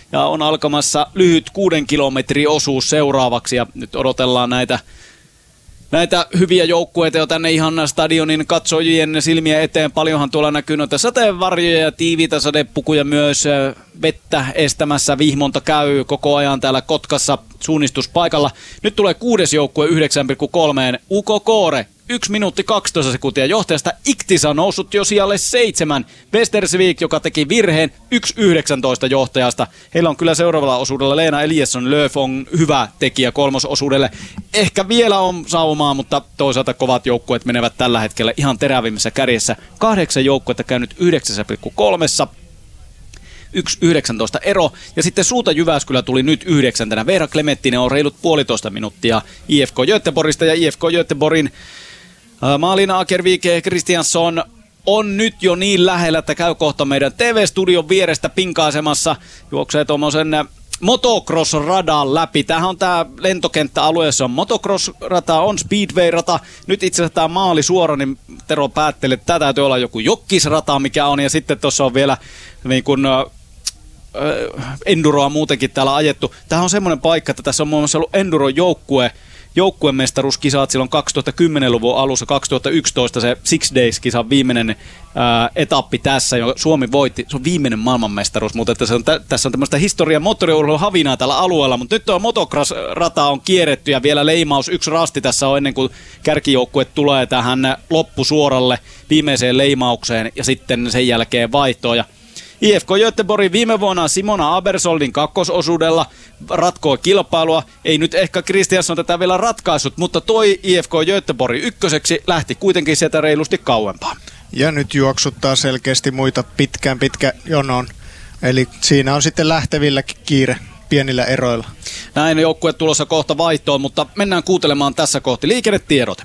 ja on alkamassa lyhyt 6 kilometrin osuus seuraavaksi ja nyt odotellaan näitä hyviä joukkueita jo tänne ihan stadionin katsojien silmien eteen. Paljonhan tuolla näkyy noita sateenvarjoja ja tiiviitä sadepukuja myös. Vettä estämässä vihmonta käy koko ajan täällä Kotkassa suunnistuspaikalla. Nyt tulee 6. joukkue 9,3. UK Koore 1 minuutti 12 sekuntia johtajasta. Iktisa noussut jo sijalle 7. Västersvik, joka teki virheen 1.19 johtajasta. Heillä on kyllä seuraavalla osuudella Leena Eliasson Löf on hyvä tekijä 3. osuudelle. Ehkä vielä on saumaa, mutta toisaalta kovat joukkueet menevät tällä hetkellä ihan terävimmässä kärjessä. 8 joukkuetta käynyt 9,3. 1.19 ero. Ja sitten Suuta Jyväskylä tuli nyt 9. Veera Klementtinen on reilut 1,5 minuuttia IFK Göteborgista ja IFK Göteborgin Malina Akervike Kristiansson on nyt jo niin lähellä, että käy kohta meidän TV-studion vierestä pinkaisemassa. Juoksee tuommoisen motocross-radan läpi. Tämähän on tämä lentokenttäalue, jossa on motocross-rata, on speedway-rata. Nyt itse asiassa tämä maali suora, niin Tero päätteli, että tämä täytyy olla joku jokkisrata, mikä on. Ja sitten tuossa on vielä niin kuin enduroa muutenkin täällä ajettu. Tämä on semmoinen paikka, että tässä on muun muassa ollut joukkuemestaruuskisat silloin 2010-luvun alussa, 2011 se Six Days-kisan viimeinen etappi tässä, jo Suomi voitti, se on viimeinen maailmanmestaruus, mutta että tässä on tämmöistä historian moottoriurheilun havinaa tällä alueella, mutta nyt tuo motocross-rata on kierretty ja vielä leimaus 1 rasti tässä on ennen kuin kärkijoukkue tulee tähän loppusuoralle viimeiseen leimaukseen ja sitten sen jälkeen vaihtoon. IFK Göteborg viime vuonna Simona Abersoldin kakkososuudella ratkoi kilpailua. Ei nyt ehkä Kristiansson tätä vielä ratkaissut, mutta toi IFK Göteborg ykköseksi lähti kuitenkin sieltä reilusti kauempaan. Ja nyt juoksuttaa selkeästi muita pitkä jonon. Eli siinä on sitten lähtevilläkin kiire pienillä eroilla. Näin joukkue tulossa kohta vaihtoon, mutta mennään kuuntelemaan tässä kohti liikennetiedote.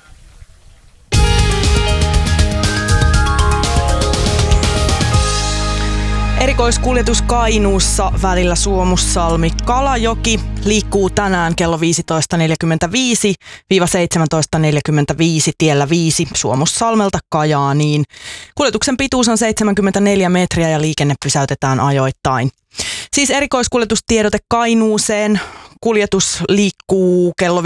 Erikoiskuljetus Kainuussa välillä Suomussalmi-Kalajoki liikkuu tänään kello 15.45-17.45 tiellä 5 Suomussalmelta Kajaaniin. Kuljetuksen pituus on 74 metriä ja liikenne pysäytetään ajoittain. Siis erikoiskuljetustiedote Kainuuseen. Kuljetus liikkuu kello 15.45-17.45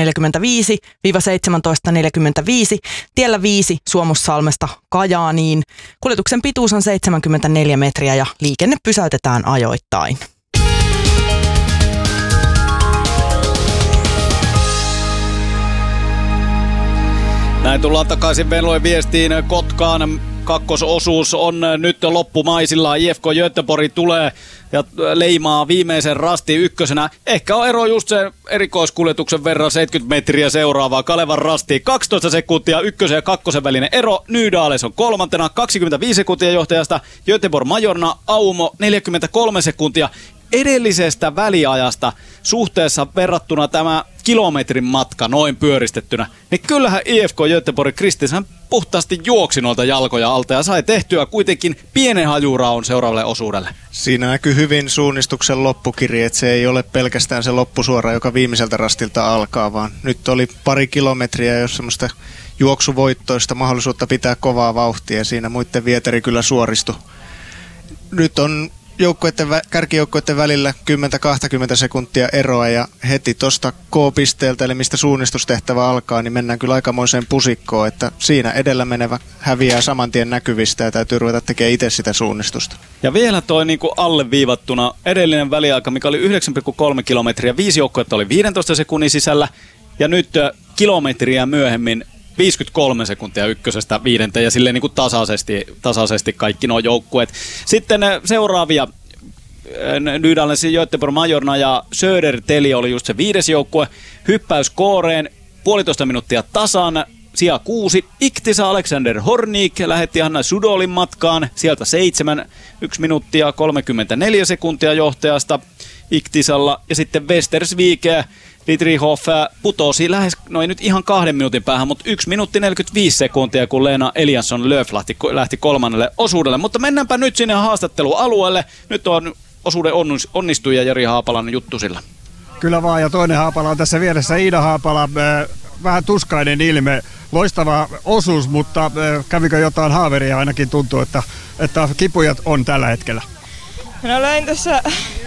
tiellä 5 Suomussalmesta Kajaaniin. Kuljetuksen pituus on 74 metriä ja liikenne pysäytetään ajoittain. Näin tullaan takaisin Venlojen viestiin Kotkaan. Kakkososuus on nyt loppumaisilla. IFK Göteborg tulee ja leimaa viimeisen rasti ykkösenä. Ehkä on ero just sen erikoiskuljetuksen verran 70 metriä seuraavaa. Kalevan rasti 12 sekuntia ykkösen ja kakkosen välinen ero. Nydales on 3. 25 sekuntia johtajasta. Göteborg Majorna Aumo 43 sekuntia. Edellisestä väliajasta suhteessa verrattuna tämä kilometrin matka noin pyöristettynä, niin kyllähän IFK Göteborg Kristiansson puhtaasti juoksi noilta jalkoja alta ja sai tehtyä kuitenkin pienen hajuraon seuraavalle osuudelle. Siinä näkyy hyvin suunnistuksen loppukirja, että se ei ole pelkästään se loppusuora, joka viimeiseltä rastilta alkaa, vaan nyt oli pari kilometriä, jos semmoista juoksuvoittoista mahdollisuutta pitää kovaa vauhtia ja siinä muiden vieteri kyllä suoristui. Nyt on kärkijoukkoiden välillä 10-20 sekuntia eroa ja heti tuosta K-pisteeltä, eli mistä suunnistustehtävä alkaa, niin mennään kyllä aikamoiseen pusikkoon, että siinä edellä menevä häviää saman tien näkyvistä ja täytyy ruveta tekemään itse sitä suunnistusta. Ja vielä toi niinku alleviivattuna edellinen väliaika, mikä oli 9,3 kilometriä, 5 joukkuetta oli 15 sekunnin sisällä ja nyt kilometriä myöhemmin 53 sekuntia ykkösestä 5. ja silleen niin kuin tasaisesti kaikki nuo joukkueet. Sitten seuraavia Nydalesin Göteborg Majorna ja Södertälje oli just se 5. joukkue. Hyppäys Kooreen 1,5 minuuttia tasan. Sija 6. Iktisa Alexander Hornik lähetti Hanna Sudolin matkaan. Sieltä 7. 1 minuuttia 34 sekuntia johtajasta Iktisalla. Ja sitten Västersvik Dietrichhoff putosi lähes, no ei nyt ihan 2 minuutin päähän, mutta 1 minuutti 45 sekuntia, kun Leena Eliasson Löf lähti 3. osuudelle. Mutta mennäänpä nyt sinne haastattelualueelle. Nyt on osuuden onnistuja Jari Haapalan juttu sillä. Kyllä vaan, ja toinen Haapala on tässä vieressä, Iida Haapala. Vähän tuskainen ilme, loistava osuus, mutta kävikö jotain haaveria? Ainakin tuntuu, että kipujat on tällä hetkellä. No löin tässä